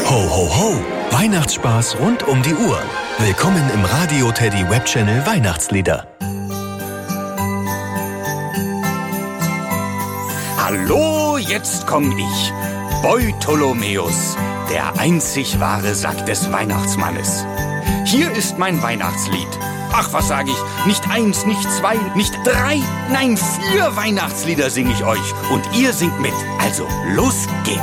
Ho, ho, ho! Weihnachtsspaß rund um die Uhr. Willkommen im Radio Teddy Webchannel Weihnachtslieder. Hallo, jetzt komm ich, Beutolomäus, der einzig wahre Sack des Weihnachtsmannes. Hier ist mein Weihnachtslied. Ach, was sag ich? Nicht 1, nicht 2, nicht 3, nein 4 Weihnachtslieder sing ich euch. Und ihr singt mit. Also, los geht's.